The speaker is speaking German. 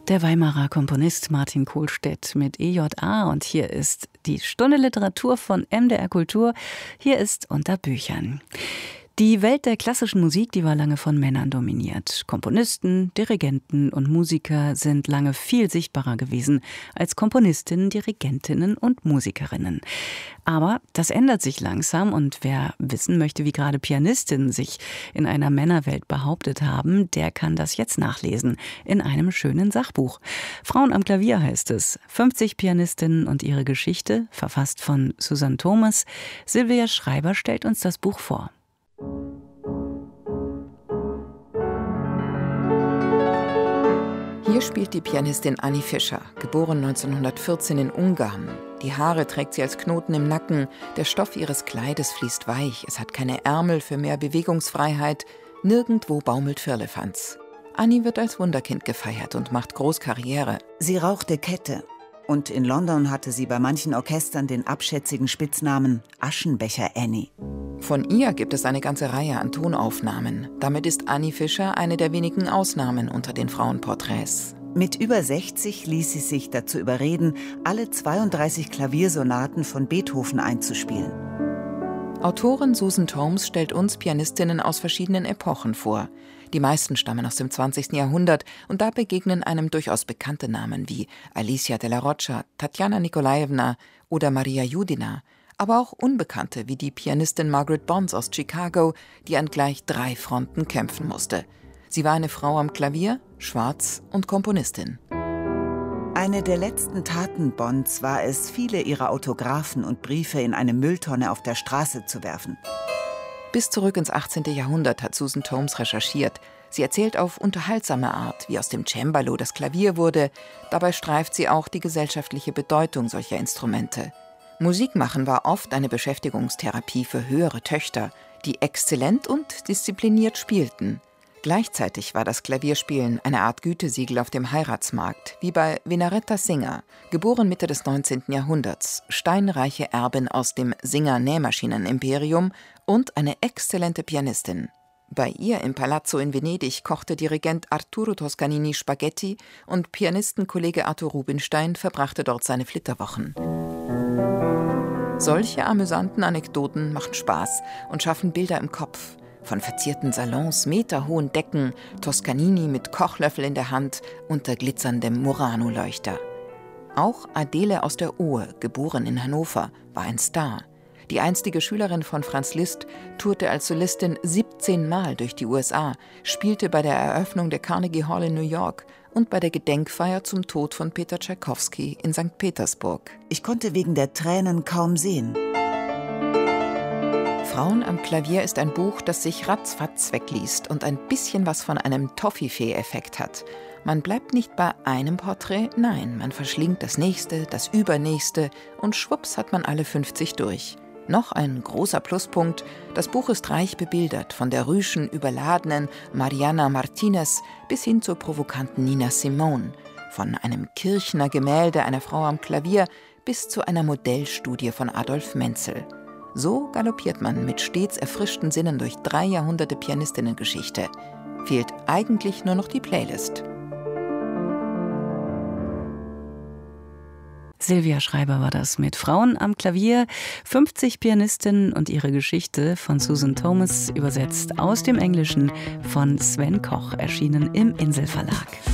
Der Weimarer Komponist Martin Kohlstedt mit EJA, und hier ist die Stunde Literatur von MDR Kultur. Hier ist Unter Büchern. Die Welt der klassischen Musik, die war lange von Männern dominiert. Komponisten, Dirigenten und Musiker sind lange viel sichtbarer gewesen als Komponistinnen, Dirigentinnen und Musikerinnen. Aber das ändert sich langsam, und wer wissen möchte, wie gerade Pianistinnen sich in einer Männerwelt behauptet haben, der kann das jetzt nachlesen in einem schönen Sachbuch. Frauen am Klavier heißt es. 50 Pianistinnen und ihre Geschichte, verfasst von Susan Thomas. Silvia Schreiber stellt uns das Buch vor. Hier spielt die Pianistin Annie Fischer, geboren 1914 in Ungarn. Die Haare trägt sie als Knoten im Nacken, der Stoff ihres Kleides fließt weich, es hat keine Ärmel für mehr Bewegungsfreiheit, nirgendwo baumelt Firlefanz. Annie wird als Wunderkind gefeiert und macht groß Karriere. Sie rauchte Kette. Und in London hatte sie bei manchen Orchestern den abschätzigen Spitznamen Aschenbecher Annie. Von ihr gibt es eine ganze Reihe an Tonaufnahmen. Damit ist Annie Fischer eine der wenigen Ausnahmen unter den Frauenporträts. Mit über 60 ließ sie sich dazu überreden, alle 32 Klaviersonaten von Beethoven einzuspielen. Autorin Susan Thomas stellt uns Pianistinnen aus verschiedenen Epochen vor. Die meisten stammen aus dem 20. Jahrhundert und da begegnen einem durchaus bekannte Namen wie Alicia Della Rocca, Tatjana Nikolajewna oder Maria Judina, aber auch Unbekannte wie die Pianistin Margaret Bonds aus Chicago, die an gleich 3 Fronten kämpfen musste. Sie war eine Frau am Klavier, schwarz und Komponistin. Eine der letzten Taten Bonds war es, viele ihrer Autographen und Briefe in eine Mülltonne auf der Straße zu werfen. Bis zurück ins 18. Jahrhundert hat Susan Thomas recherchiert. Sie erzählt auf unterhaltsame Art, wie aus dem Cembalo das Klavier wurde. Dabei streift sie auch die gesellschaftliche Bedeutung solcher Instrumente. Musik machen war oft eine Beschäftigungstherapie für höhere Töchter, die exzellent und diszipliniert spielten. Gleichzeitig war das Klavierspielen eine Art Gütesiegel auf dem Heiratsmarkt, wie bei Vinaretta Singer, geboren Mitte des 19. Jahrhunderts, steinreiche Erbin aus dem Singer-Nähmaschinen-Imperium und eine exzellente Pianistin. Bei ihr im Palazzo in Venedig kochte Dirigent Arturo Toscanini Spaghetti und Pianistenkollege Arthur Rubinstein verbrachte dort seine Flitterwochen. Solche amüsanten Anekdoten machen Spaß und schaffen Bilder im Kopf. Von verzierten Salons, meterhohen Decken, Toscanini mit Kochlöffel in der Hand unter glitzerndem Murano-Leuchter. Auch Adele aus der Ohe, geboren in Hannover, war ein Star. Die einstige Schülerin von Franz Liszt tourte als Solistin 17 Mal durch die USA, spielte bei der Eröffnung der Carnegie Hall in New York und bei der Gedenkfeier zum Tod von Peter Tschaikowski in St. Petersburg. Ich konnte wegen der Tränen kaum sehen. Frauen am Klavier ist ein Buch, das sich ratzfatz wegliest und ein bisschen was von einem Toffifee-Effekt hat. Man bleibt nicht bei einem Porträt, nein, man verschlingt das nächste, das übernächste und schwupps hat man alle 50 durch. Noch ein großer Pluspunkt, das Buch ist reich bebildert, von der rüschen, überladenen Mariana Martinez bis hin zur provokanten Nina Simone, von einem Kirchner Gemälde einer Frau am Klavier bis zu einer Modellstudie von Adolf Menzel. So galoppiert man mit stets erfrischten Sinnen durch 3 Jahrhunderte Pianistinnengeschichte. Fehlt eigentlich nur noch die Playlist. Silvia Schreiber war das mit Frauen am Klavier, 50 Pianistinnen und ihre Geschichte von Susan Thomas, übersetzt aus dem Englischen von Sven Koch, erschienen im Inselverlag.